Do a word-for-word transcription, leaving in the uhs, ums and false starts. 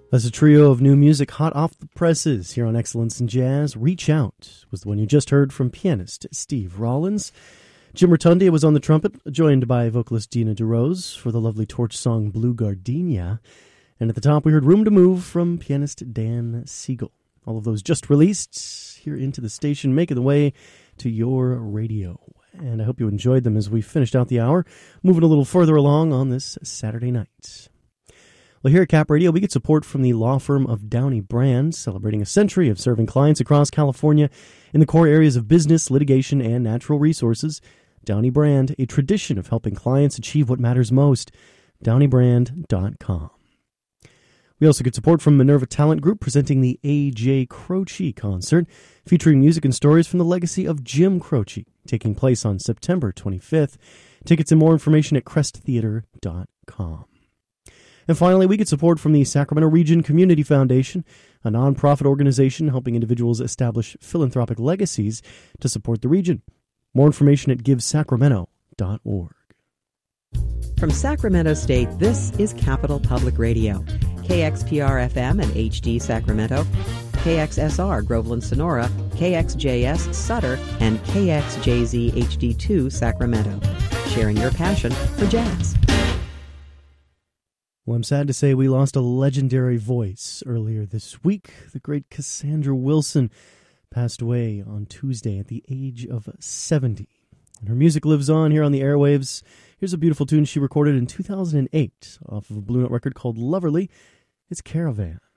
That's a trio of new music hot off the presses here on Excellence in Jazz. Reach Out was the one you just heard from pianist Steve Rollins. Jim Rotundi was on the trumpet, joined by vocalist Dina DeRose for the lovely torch song Blue Gardenia. And at the top we heard Room to Move from pianist Dan Siegel. All of those just released here into the station, making the way to your radio. And I hope you enjoyed them as we finished out the hour, moving a little further along on this Saturday night. Well, here at Cap Radio, we get support from the law firm of Downey Brand, celebrating a century of serving clients across California in the core areas of business, litigation, and natural resources. Downey Brand, a tradition of helping clients achieve what matters most. downey brand dot com. We also get support from Minerva Talent Group, presenting the A J Croce Concert, featuring music and stories from the legacy of Jim Croce, taking place on September twenty-fifth. Tickets and more information at crest theater dot com. And finally, we get support from the Sacramento Region Community Foundation, a nonprofit organization helping individuals establish philanthropic legacies to support the region. More information at give sacramento dot org. From Sacramento State, this is Capital Public Radio. K X P R F M and H D Sacramento, K X S R Groveland Sonora, K X J S Sutter, and K X J Z H D two Sacramento. Sharing your passion for jazz. Well, I'm sad to say we lost a legendary voice earlier this week. The great Cassandra Wilson passed away on Tuesday at the age of seventy. And her music lives on here on the airwaves. Here's a beautiful tune she recorded in two thousand eight off of a Blue Note record called Loverly. It's Caravan.